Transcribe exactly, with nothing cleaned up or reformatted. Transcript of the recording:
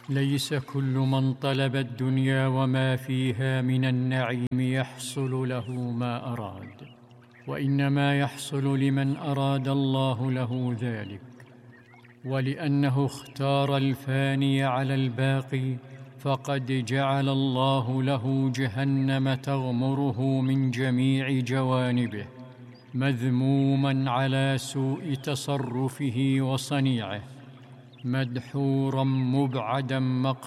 ليس كل من طلب الدنيا وما فيها من النعيم يحصل له ما أراد، وإنما يحصل لمن أراد الله له ذلك. ولأنه اختار الفاني على الباقي، فقد جعل الله له جهنم تغمره من جميع جوانبه، مذموما على سوء تصرفه وصنيعه، مدحورا مبعدا مقتا